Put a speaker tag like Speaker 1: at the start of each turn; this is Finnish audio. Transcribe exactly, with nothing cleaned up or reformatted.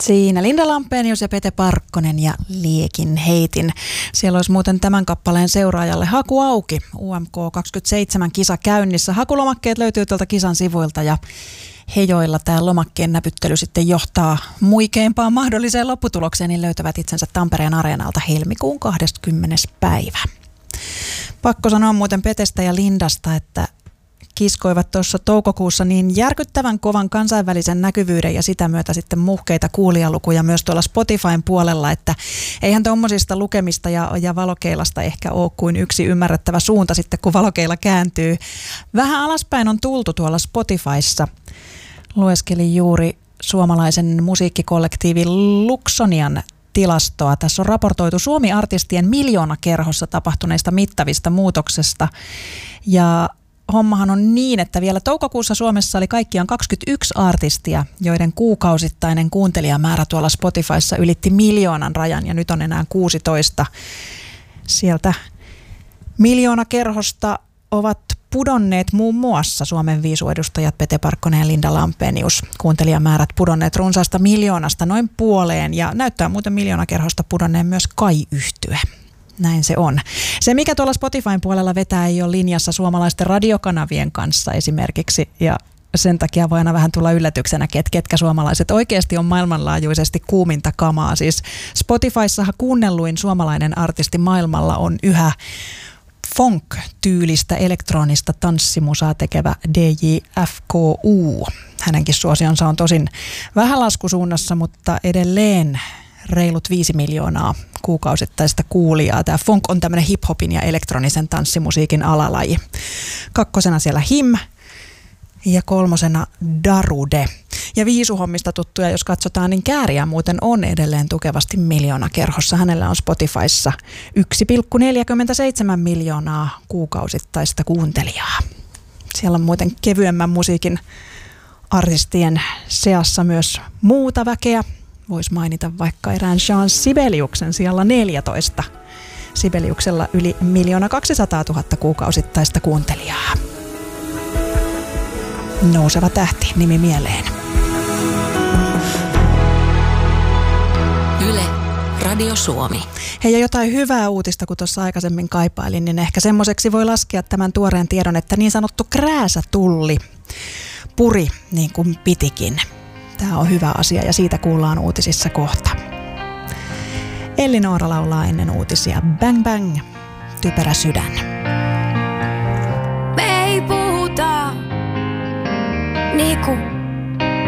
Speaker 1: Siinä Linda Lampenius ja Pete Parkkonen ja Liekin heitin. Siellä olisi muuten tämän kappaleen seuraajalle haku auki. U M K kaksikymmentäseitsemän kisa käynnissä. Hakulomakkeet löytyy tuolta kisan sivuilta ja he, joilla tämä lomakkeen näpyttely sitten johtaa muikeimpaan mahdolliseen lopputulokseen, niin löytävät itsensä Tampereen Areenalta helmikuun kahdeskymmenes päivä. Pakko sanoa muuten Petestä ja Lindasta, että kiskoivat tuossa toukokuussa niin järkyttävän kovan kansainvälisen näkyvyyden ja sitä myötä sitten muhkeita kuulijalukuja myös tuolla Spotifyn puolella, että eihän tommosista lukemista ja, ja valokeilasta ehkä ole kuin yksi ymmärrettävä suunta sitten, kun valokeila kääntyy. Vähän alaspäin on tultu tuolla Spotifyssa. Lueskelin juuri suomalaisen musiikkikollektiivin Luxonian tilastoa. Tässä on raportoitu Suomi-artistien miljoonakerhossa tapahtuneista mittavista muutoksesta ja hommahan on niin, että vielä toukokuussa Suomessa oli kaikkiaan kaksikymmentäyksi artistia, joiden kuukausittainen kuuntelijamäärä tuolla Spotifyssa ylitti miljoonan rajan ja nyt on enää kuusitoista. Sieltä miljoonakerhosta ovat pudonneet muun muassa Suomen viisuedustajat Pete Parkkonen ja Linda Lampenius. Kuuntelijamäärät pudonneet runsaasta miljoonasta noin puoleen ja näyttää muuten miljoonakerhosta pudonneen myös Kai-yhtye. Näin se on. Se, mikä tuolla Spotifyn puolella vetää, ei ole linjassa suomalaisten radiokanavien kanssa esimerkiksi, ja sen takia voi aina vähän tulla yllätyksenä, että ketkä suomalaiset oikeasti on maailmanlaajuisesti kuuminta kamaa. Siis Spotifyssahan kuunnelluin suomalainen artisti maailmalla on yhä funk-tyylistä elektronista tanssimusaa tekevä D J F K U. Hänenkin suosionsa on tosin vähän laskusuunnassa, mutta edelleen reilut viisi miljoonaa kuukausittaista kuulijaa. Tämä funk on tämmöinen hip-hopin ja elektronisen tanssimusiikin alalaji. Kakkosena siellä Him ja kolmosena Darude. Ja viisuhommista tuttuja, jos katsotaan, niin Kääriä muuten on edelleen tukevasti miljoonakerhossa. Hänellä on Spotifyssa yksi pilkku neljäkymmentäseitsemän miljoonaa kuukausittaista kuuntelijaa. Siellä on muuten kevyemmän musiikin artistien seassa myös muuta väkeä. Voisi mainita vaikka erään Jean Sibeliuksen siellä neljätoista. Sibeliuksella yli miljoona kaksisataatuhatta kuukausittaista kuuntelijaa. Nouseva tähti, nimi mieleen.
Speaker 2: Yle, Radio Suomi.
Speaker 1: Hei, ja jotain hyvää uutista, kun tuossa aikaisemmin kaipailin, niin ehkä semmoiseksi voi laskea tämän tuoreen tiedon, että niin sanottu krääsätulli puri niin kuin pitikin. Tämä on hyvä asia ja siitä kuullaan uutisissa kohta. Elli Noora laulaa ennen uutisia Bang Bang, typerä sydän.
Speaker 3: Me ei puhuta niinku